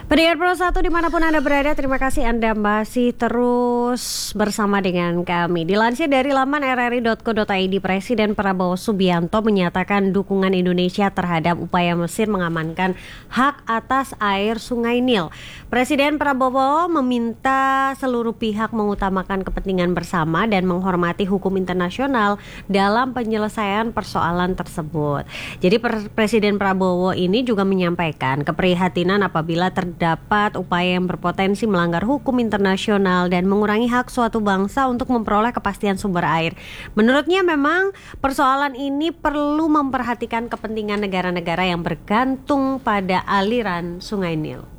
Pendengar Pro 1 dimanapun Anda berada, terima kasih Anda masih terus bersama dengan kami. Dilansir dari laman rri.co.id, Presiden Prabowo Subianto menyatakan dukungan Indonesia terhadap upaya Mesir mengamankan hak atas air Sungai Nil. Presiden Prabowo meminta seluruh pihak mengutamakan kepentingan bersama dan menghormati hukum internasional dalam penyelesaian persoalan tersebut. Jadi Presiden Prabowo ini juga menyampaikan keprihatinan apabila terdapat upaya yang berpotensi melanggar hukum internasional dan mengurangi hak suatu bangsa untuk memperoleh kepastian sumber air. Menurutnya memang persoalan ini perlu memperhatikan kepentingan negara-negara yang bergantung pada aliran Sungai Nil.